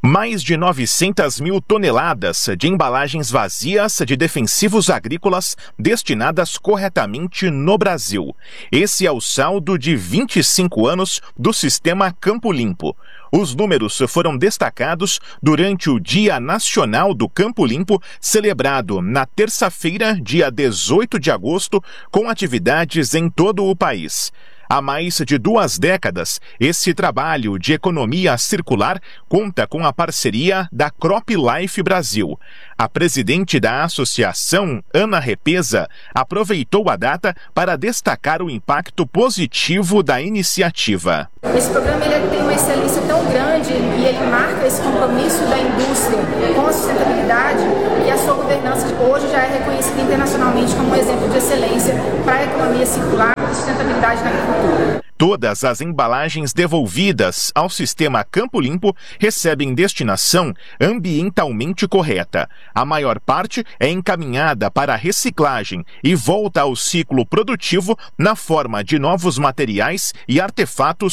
Mais de 900 mil toneladas de embalagens vazias de defensivos agrícolas destinadas corretamente no Brasil. Esse é o saldo de 25 anos do Sistema Campo Limpo. Os números foram destacados durante o Dia Nacional do Campo Limpo, celebrado na terça-feira, dia 18 de agosto, com atividades em todo o país. Há mais de 2 décadas, esse trabalho de economia circular conta com a parceria da CropLife Brasil. A presidente da associação, Ana Repesa, aproveitou a data para destacar o impacto positivo da iniciativa. Esse programa tem uma excelência tão grande e ele marca esse compromisso da indústria com a sustentabilidade e a sua governança hoje já é reconhecida internacionalmente como um exemplo de excelência para a economia circular e sustentabilidade na agricultura. Todas as embalagens devolvidas ao Sistema Campo Limpo recebem destinação ambientalmente correta. A maior parte é encaminhada para a reciclagem e volta ao ciclo produtivo na forma de novos materiais e artefatos